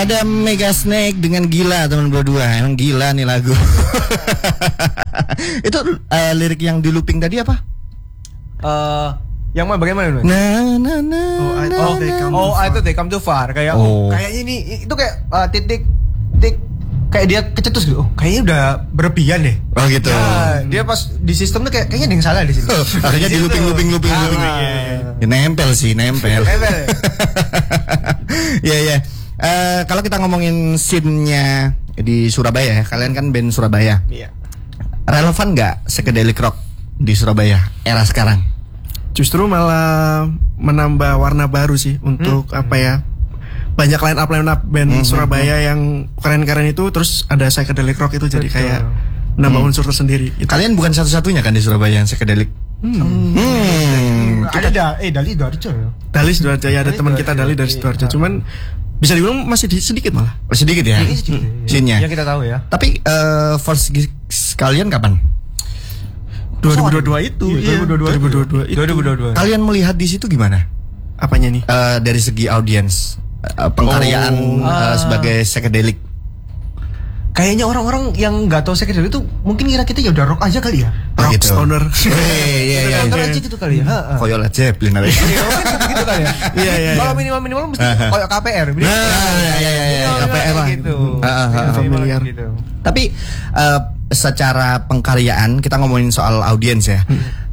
Ada Mega Snake dengan Gila teman berdua. Emang gila nih lagu. Itu lirik yang di looping tadi apa? Yang mana bagaimana nih? Itu They Come Too Far. Kayaknya ini itu kayak titik kayak dia kecetus gitu. Kayaknya udah berlebihan deh. Oh gitu. Ya, dia pas di sistem tuh kayaknya ada yang salah di sini. Akhirnya di looping. Ya, nempel. Iya. Kalau kita ngomongin scene-nya di Surabaya, kalian kan band Surabaya. Iya. Relevan nggak psychedelic rock di Surabaya era sekarang? Justru malah menambah warna baru sih untuk banyak line up band Surabaya yang keren-keren itu, terus ada psychedelic rock itu jadi kayak nambah unsur tersendiri. Gitu. Kalian bukan satu-satunya kan di Surabaya yang psychedelic? Ada Dali Sidoarjo ya. Dali Sidoarjo ya, ada teman kita Dali dari Sidoarjo. Cuman bisa dibilang masih sedikit malah. Sedikit ya. Scene-nya. Yang kita tahu ya. Tapi first gigs kalian kapan? 2022 itu. Iya, 2022. Kalian melihat di situ gimana? Apanya nih? Dari segi audiens, pengkaryaan sebagai psychedelic. Kayaknya orang-orang yang nggak tahu psychedelic itu mungkin kira kita ya udah rock aja kali ya. Rock gitu. stoner. Iya. Stoner aja gitu kali ya. Koyo Led Zeppelin aja. Iya, mungkin gitu kali ya. Iya. Kalau minimal mesti koyo KPR. Iya, KPR lah. Gitu. Familiar gitu. Tapi secara pengkaryaan kita ngomongin soal audiens ya.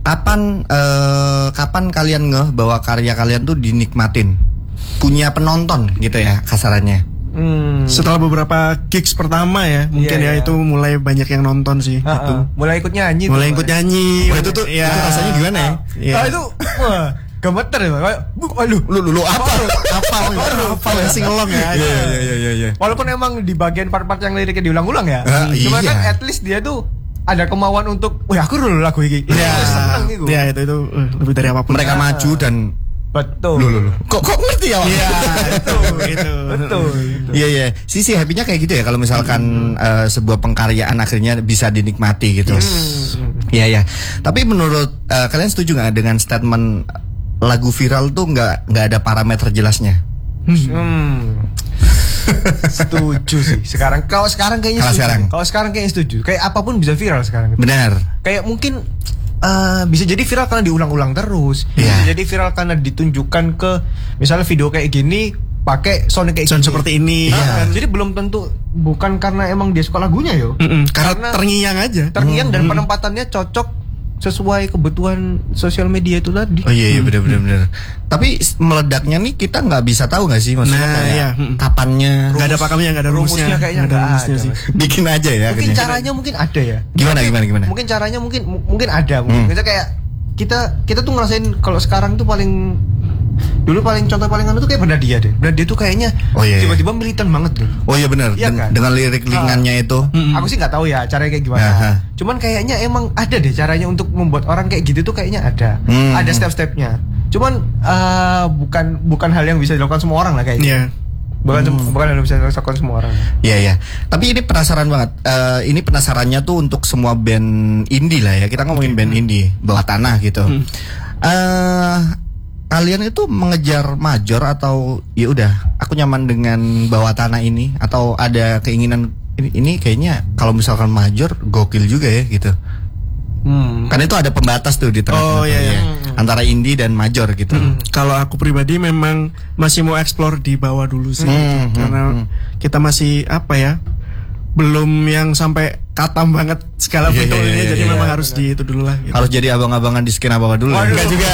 Kapan kalian ngeh bahwa karya kalian tuh dinikmatin, punya penonton gitu ya kasarannya? Setelah beberapa gigs pertama ya, mungkin itu mulai banyak yang nonton sih. Gitu. Mulai ikut nyanyi. Itu tuh itu rasanya gimana ya? Itu gemeter ya, kayak aduh lu apa sih ngelong ya. Iya. Walaupun emang di bagian part-part yang liriknya diulang-ulang ya. Cuma kan at least dia tuh ada kemauan untuk, wah aku dulu lagu ini. Iya, itu lebih dari apapun. Mereka maju dan betul. Loh. Kok ngerti ya? Iya, itu. Betul. Iya. Sisi happy-nya kayak gitu ya kalau misalkan sebuah pengkaryaan akhirnya bisa dinikmati gitu. Iya. Tapi menurut kalian setuju nggak dengan statement lagu viral tuh nggak ada parameter jelasnya? Setuju sih. Kalau sekarang kayaknya setuju. Kayak apapun bisa viral sekarang. Benar. Kayak mungkin bisa jadi viral karena diulang-ulang terus. Yeah. Bisa jadi viral karena ditunjukkan ke misalnya video kayak gini pakai sound kayak sound gini. seperti ini. Jadi belum tentu bukan karena emang dia suka lagunya yo. Karena terngiang aja. Terngiang dan penempatannya cocok sesuai kebutuhan sosial media itu tadi. Oh iya benar. Tapi meledaknya nih kita nggak bisa tahu nggak sih maksudnya kapannya? Nggak ada pakemnya, nggak ada rumusnya. Kayaknya nggak ada sih. Bikin aja ya. Mungkin caranya mungkin ada ya. Gimana? Mungkin caranya mungkin ada. Kita kayak kita tuh ngerasain kalau sekarang tuh dulu contoh paling anu tuh kayak Bernadia deh. Bernadia tuh kayaknya tiba-tiba militan banget loh. Oh iya benar. Kan? Dengan lirik lingannya itu. Aku sih nggak tahu ya caranya kayak gimana. Cuman kayaknya emang ada deh caranya untuk membuat orang kayak gitu tuh kayaknya ada. Ada step-stepnya. Cuman bukan hal yang bisa dilakukan semua orang lah kayaknya. Bukan hal yang bisa dilakukan semua orang. Iya. Tapi ini penasaran banget. Ini penasarannya tuh untuk semua band indie lah ya. Kita ngomongin band indie bawah tanah gitu. Kalian itu mengejar major atau ya udah aku nyaman dengan bawah tanah ini, atau ada keinginan ini kayaknya kalau misalkan major gokil juga ya gitu. Karena itu ada pembatas tuh di tengah antara indie dan major gitu. Kalau aku pribadi memang masih mau explore di bawah dulu sih, karena kita masih belum yang sampai katam banget skala bentuknya, jadi memang harus di itu dulu lah. Gitu. Harus jadi abang-abangan di skena bawah dulu. Enggak juga.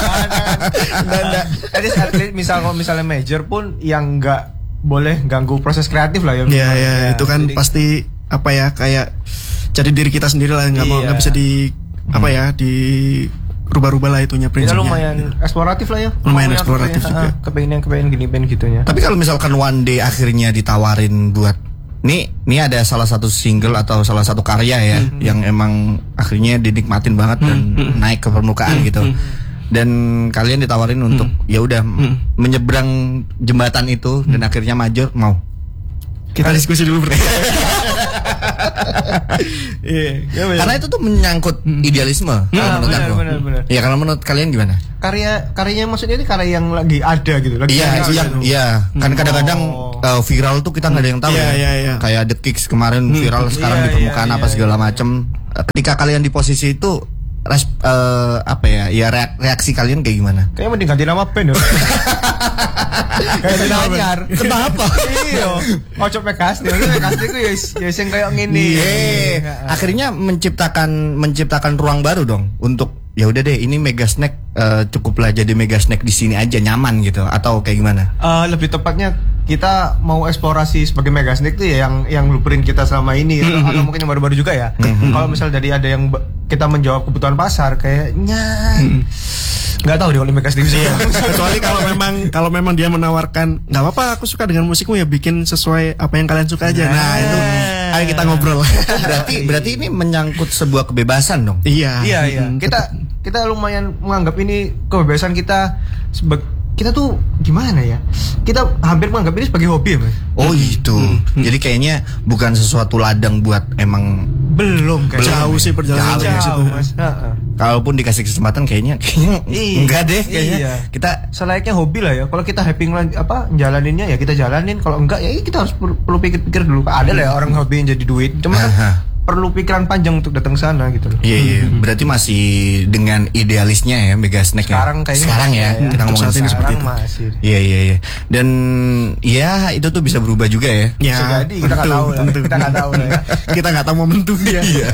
Jadi misalnya major pun yang nggak boleh ganggu proses kreatif lah ya. Iya, itu kan jadi, pasti kayak jadi diri kita sendiri lah, nggak bisa di di rubah-rubah lah itunya prinsipnya. Kita lumayan eksploratif lah ya. Lumayan eksploratif juga. Kepengen gini pengen gitunya. Tapi kalau misalkan one day akhirnya ditawarin buat Nih ada salah satu single atau salah satu karya ya yang emang akhirnya dinikmatin banget dan naik ke permukaan gitu. Dan kalian ditawarin untuk ya udah menyeberang jembatan itu dan akhirnya major, mau? Kita diskusi dulu berdua. Karena itu tuh menyangkut idealisme. Benar. Ya kalau menurut kalian gimana? Karyanya maksudnya ini karya yang lagi ada gitu. Iya. Kan kadang-kadang viral tuh kita nggak ada yang tahu kayak The Kicks kemarin viral sekarang di permukaan segala macem. Ketika kalian di posisi itu reaksi kalian kayak gimana? Kayaknya mending ganti nama band. Kayak Nanyar. Kenapa? Iya. Ojo Megasti ku ya sing kayak ngene. Akhirnya menciptakan ruang baru dong untuk ya udah deh ini Mega Snack cukuplah jadi Mega Snack di sini aja nyaman gitu atau kayak gimana? Lebih tepatnya kita mau eksplorasi sebagai Mega Snack tuh ya yang blueprint kita selama ini atau mungkin yang baru-baru juga ya. Kalau misal dari ada yang kita menjawab kebutuhan pasar kayaknya nggak tahu deh kalau Mega Snack kecuali kalau memang dia menawarkan nggak apa-apa aku suka dengan musikmu ya bikin sesuai apa yang kalian suka aja. Nah itu ayo kita ngobrol. berarti ini menyangkut sebuah kebebasan dong. Iya. Kita lumayan menganggap ini kebebasan kita kita tuh gimana ya? Kita hampir menganggap ini sebagai hobi, Mas. Oh gitu. Jadi kayaknya bukan sesuatu ladang buat emang belum jauh sih perjalanan jauh, Mas. Kalaupun dikasih kesempatan kayaknya enggak deh kayaknya. Iya. Kita selayaknya hobi lah ya. Kalau kita happy jalaninnya ya kita jalanin. Kalau enggak ya kita harus perlu pikir-pikir dulu. Ada lah ya orang hobi yang jadi duit. Cuma perlu pikiran panjang untuk datang sana gitu loh. Iya. Berarti masih dengan idealisnya ya Mega Snack sekarang ya. Kita ngomongin saat ini seperti itu. Iya. Dan ya itu tuh bisa berubah juga ya. Jadi kita nggak tahu lah. Kita nggak tahu momentumnya. Iya.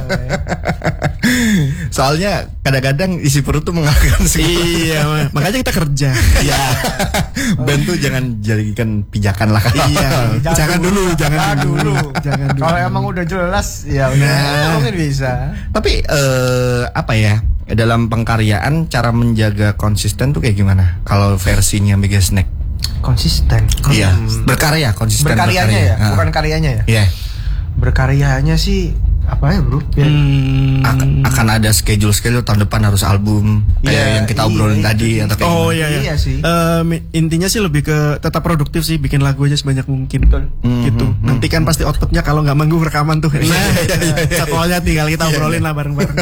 Soalnya kadang-kadang isi perut tuh mengalahkan sih. Iya, makanya kita kerja. Iya. Band tuh jangan jadikan pijakan lah. Iya. Jangan dulu. Kalau emang udah jelas ya udah mungkin bisa. Tapi dalam pengkaryaan cara menjaga konsisten tuh kayak gimana? Kalau versinya Mega Snack konsisten. Iya, konsisten berkaryanya ya, bukan karyanya ya. Iya. Berkaryanya sih apa ya bro? Akan ada schedule tahun depan harus album kayak yang kita obrolin tadi atau kayak iya sih. Intinya sih lebih ke tetap produktif sih, bikin lagu aja sebanyak mungkin gitu. Nanti kan pasti outputnya kalau nggak manggung rekaman tuh. Jadwalnya tinggal kita obrolin lah bareng-bareng.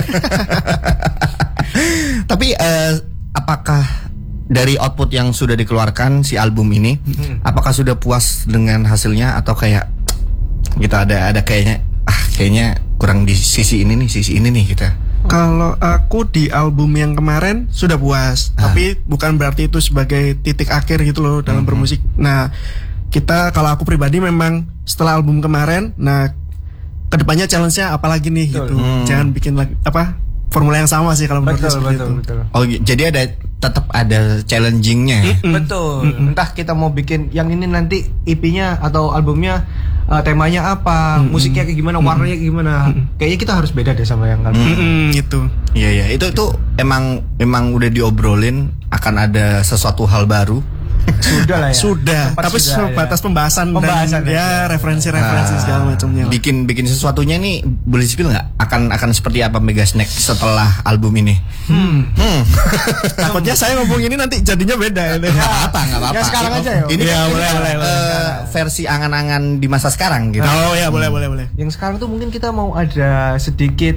Tapi apakah dari output yang sudah dikeluarkan si album ini, apakah sudah puas dengan hasilnya atau kayak kita ada kayaknya kurang di sisi ini nih kita. Kalau aku di album yang kemarin sudah puas, tapi bukan berarti itu sebagai titik akhir gitu loh dalam bermusik. Nah, kalau aku pribadi memang setelah album kemarin, kedepannya challenge-nya apalagi nih gitu. Jangan bikin formula yang sama sih kalau menurut saya betul. Oh, jadi tetap ada challenging-nya ya? Betul. Entah kita mau bikin yang ini nanti EP-nya atau albumnya temanya apa, musiknya kayak gimana, warnanya kayak gimana. Kayaknya kita harus beda deh sama yang gitu. Iya. Itu emang udah diobrolin akan ada sesuatu hal baru. Sudah lah ya. Sudah. Tapi sebatas pembahasan dan ya referensi-referensi segala macamnya. Bikin sesuatunya nih boleh spill nggak? Akan seperti apa Mega Snack setelah album ini? Takutnya saya ngomong ini nanti jadinya beda. Nggak apa. Ya sekarang aja ya. Ini boleh. Versi angan-angan di masa sekarang gitu. Oh ya boleh. Yang sekarang tuh mungkin kita mau ada sedikit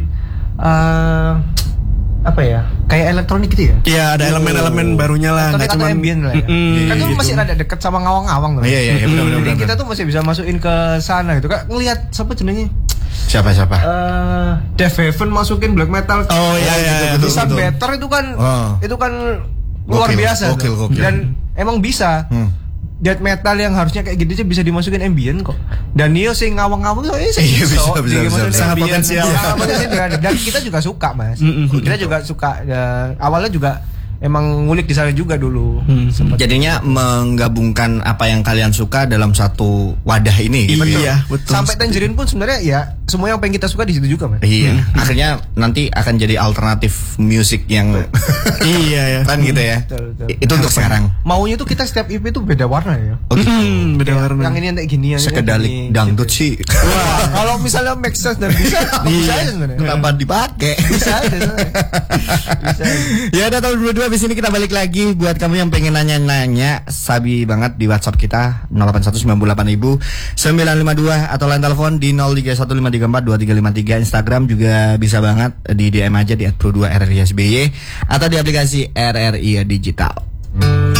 kayak elektronik gitu ya? Iya, ada elemen-elemen barunya lah, nggak cuma ambient lah ya. Kan tuh masih rada deket sama ngawang-ngawang loh. Iya, benar. Jadi kita tuh masih bisa masukin ke sana gitu. Kak ngelihat siapa jenengnya? Siapa? Death Heaven masukin black metal. Oh iya. Bisa better itu kan luar biasa. Gokil. Dan emang bisa. Death metal yang harusnya kayak gitu aja bisa dimasukin ambient kok. Dan Nio sing ngawang-ngawang bisa. Sangat potensial. Dan kita juga suka, Mas. Kita juga suka. Awalnya juga emang ngulik di sana juga dulu. Jadinya menggabungkan apa yang kalian suka dalam satu wadah ini gitu. Iya, betul. Sampai Tangerine pun sebenarnya ya semua yang pengen kita suka di situ juga, Mas. Iya. Akhirnya nanti akan jadi alternatif musik yang iya ya. Kan gitu ya. Betul. Itu untuk sekarang. Maunya tuh kita setiap EP itu beda warna ya. Oh gitu. Beda warna. Yang ini kayak gini ya. Sekedalik dangdut sih. Wah, kalau misalnya make sense dan bisa aja sebenarnya. Kenapa dipakai? Bisa aja. Ya udah tahun 22 habis ini kita balik lagi buat kamu yang pengen nanya-nanya sabi banget di WhatsApp kita 0819800952 atau line telepon di 0315342353. Instagram juga bisa banget di DM aja di @pro2rrisby atau di aplikasi RRI Digital.